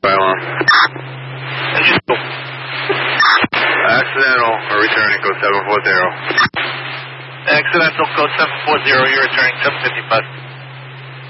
Pylon. Accidental, or returning code 740. Accidental code 740, you're returning 755.